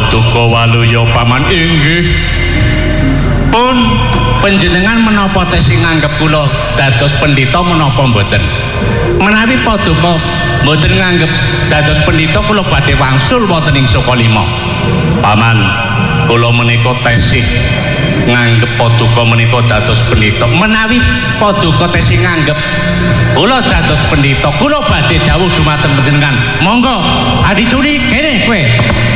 Paduka Waluya paman inggih. Pun panjenengan menapa tesih nganggep kula dados pendhita menapa mboten? Menawi Paduka mboten nganggep dados pendhita kula badhe wangsul wonten ing Sukalima. Paman, kula menika tesih nganggep Paduka menika dados pendhita. Menawi Paduka tesih nganggep kula dados pendhita, kula badhe dawuh dumateng panjenengan. Monggo, Adicuri kene kowe.